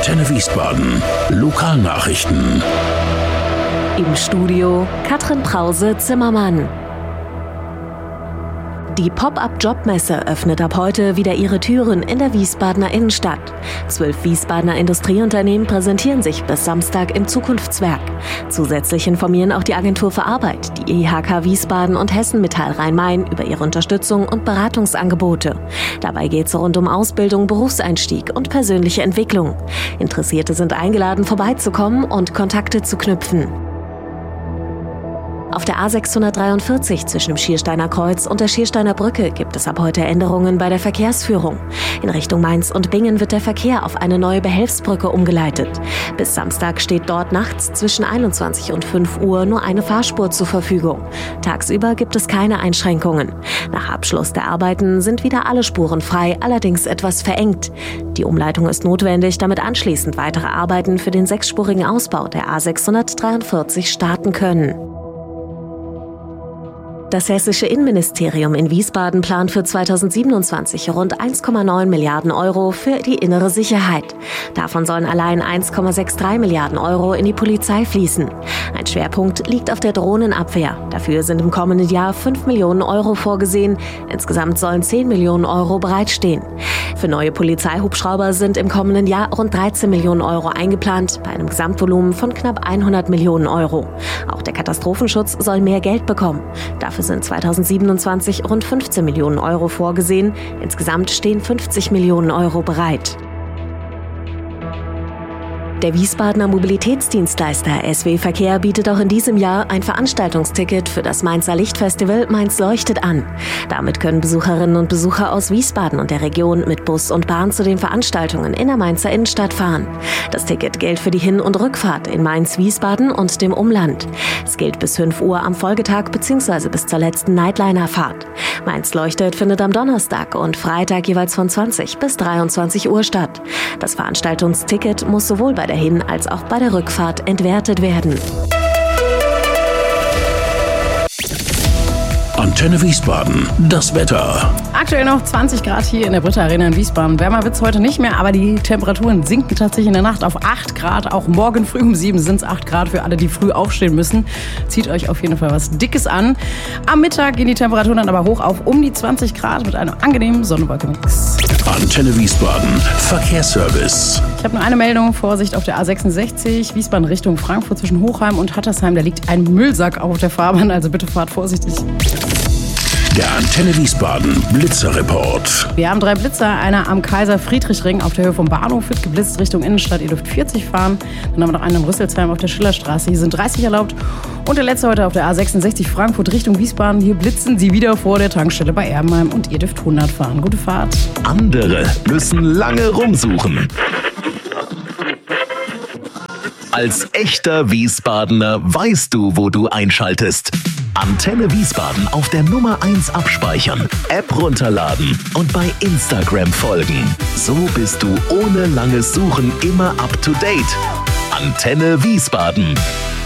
Antenne Wiesbaden. Lokalnachrichten. Im Studio Katrin Brause-Zimmermann. Die Pop-up-Jobmesse öffnet ab heute wieder ihre Türen in der Wiesbadener Innenstadt. 12 Wiesbadener Industrieunternehmen präsentieren sich bis Samstag im Zukunftswerk. Zusätzlich informieren auch die Agentur für Arbeit, die IHK Wiesbaden und Hessen Metall Rhein-Main über ihre Unterstützung und Beratungsangebote. Dabei geht es rund um Ausbildung, Berufseinstieg und persönliche Entwicklung. Interessierte sind eingeladen, vorbeizukommen und Kontakte zu knüpfen. Auf der A643 zwischen dem Schiersteiner Kreuz und der Schiersteiner Brücke gibt es ab heute Änderungen bei der Verkehrsführung. In Richtung Mainz und Bingen wird der Verkehr auf eine neue Behelfsbrücke umgeleitet. Bis Samstag steht dort nachts zwischen 21 und 5 Uhr nur eine Fahrspur zur Verfügung. Tagsüber gibt es keine Einschränkungen. Nach Abschluss der Arbeiten sind wieder alle Spuren frei, allerdings etwas verengt. Die Umleitung ist notwendig, damit anschließend weitere Arbeiten für den 6-spurigen Ausbau der A643 starten können. Das hessische Innenministerium in Wiesbaden plant für 2027 rund 1,9 Milliarden Euro für die innere Sicherheit. Davon sollen allein 1,63 Milliarden Euro in die Polizei fließen. Ein Schwerpunkt liegt auf der Drohnenabwehr. Dafür sind im kommenden Jahr 5 Millionen Euro vorgesehen. Insgesamt sollen 10 Millionen Euro bereitstehen. Für neue Polizeihubschrauber sind im kommenden Jahr rund 13 Millionen Euro eingeplant, bei einem Gesamtvolumen von knapp 100 Millionen Euro. Auch der Katastrophenschutz soll mehr Geld bekommen. Dafür sind 2027 rund 15 Millionen Euro vorgesehen. Insgesamt stehen 50 Millionen Euro bereit. Der Wiesbadener Mobilitätsdienstleister SW Verkehr bietet auch in diesem Jahr ein Veranstaltungsticket für das Mainzer Lichtfestival Mainz leuchtet an. Damit können Besucherinnen und Besucher aus Wiesbaden und der Region mit Bus und Bahn zu den Veranstaltungen in der Mainzer Innenstadt fahren. Das Ticket gilt für die Hin- und Rückfahrt in Mainz-Wiesbaden und dem Umland. Es gilt bis 5 Uhr am Folgetag bzw. bis zur letzten Nightliner-Fahrt. Mainz leuchtet findet am Donnerstag und Freitag jeweils von 20 bis 23 Uhr statt. Das Veranstaltungsticket muss sowohl bei der Hin- als auch bei der Rückfahrt entwertet werden. Antenne Wiesbaden. Das Wetter. Aktuell noch 20 Grad hier in der Britta Arena in Wiesbaden. Wärmer wird es heute nicht mehr, aber die Temperaturen sinken tatsächlich in der Nacht auf 8 Grad. Auch morgen früh um 7 sind es 8 Grad für alle, die früh aufstehen müssen. Zieht euch auf jeden Fall was Dickes an. Am Mittag gehen die Temperaturen dann aber hoch auf um die 20 Grad mit einem angenehmen Sonnenwolkenmix. Antenne Wiesbaden. Verkehrsservice. Ich habe nur eine Meldung. Vorsicht auf der A66, Wiesbaden Richtung Frankfurt zwischen Hochheim und Hattersheim. Da liegt ein Müllsack auf der Fahrbahn, also bitte fahrt vorsichtig. Der Antenne Wiesbaden Blitzerreport. Wir haben 3 Blitzer, einer am Kaiser-Friedrich-Ring auf der Höhe vom Bahnhof wird geblitzt Richtung Innenstadt. Ihr dürft 40 fahren. Dann haben wir noch einen in Rüsselsheim auf der Schillerstraße. Hier sind 30 erlaubt. Und der letzte heute auf der A66 Frankfurt Richtung Wiesbaden. Hier blitzen sie wieder vor der Tankstelle bei Erbenheim und ihr dürft 100 fahren. Gute Fahrt. Andere müssen lange rumsuchen. Als echter Wiesbadener weißt du, wo du einschaltest. Antenne Wiesbaden auf der Nummer 1 abspeichern, App runterladen und bei Instagram folgen. So bist du ohne langes Suchen immer up to date. Antenne Wiesbaden.